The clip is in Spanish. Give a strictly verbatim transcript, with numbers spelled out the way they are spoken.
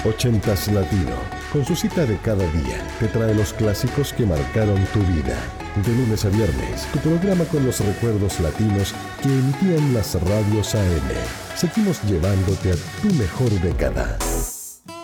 Ochentas Latino, con su cita de cada día, te trae los clásicos que marcaron tu vida. De lunes a viernes, tu programa con los recuerdos latinos que emitían las radios A M. Seguimos llevándote a tu mejor década.